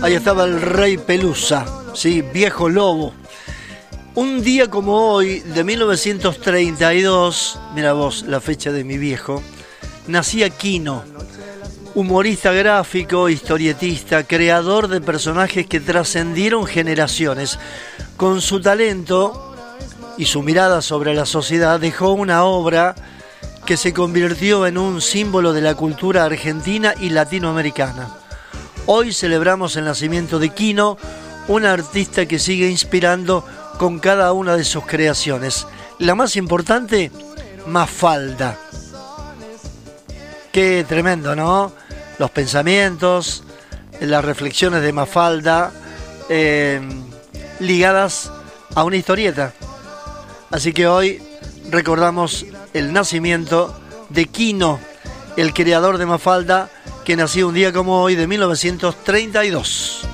Ahí estaba el Rey Pelusa, sí, Viejo Lobo. Un día como hoy, de 1932, mira vos la fecha de mi viejo, nacía Quino, humorista gráfico, historietista, creador de personajes que trascendieron generaciones. Con su talento y su mirada sobre la sociedad dejó una obra que se convirtió en un símbolo de la cultura argentina y latinoamericana. Hoy celebramos el nacimiento de Quino, un artista que sigue inspirando con cada una de sus creaciones. La más importante, Mafalda. Qué tremendo, ¿no? Los pensamientos, las reflexiones de Mafalda ligadas a una historieta. Así que hoy recordamos el nacimiento de Quino, el creador de Mafalda, que nació un día como hoy de 1932.